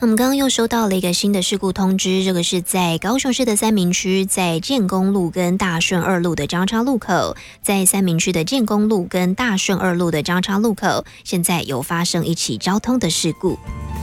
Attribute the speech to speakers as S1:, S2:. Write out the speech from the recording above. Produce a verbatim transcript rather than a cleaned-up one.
S1: 我们刚刚又收到了一个新的事故通知，这个是在高雄市的三民区，在建工路跟大顺二路的交叉路口，在三民区的建工路跟大顺二路的交叉路口，现在有发生一起交通的事故。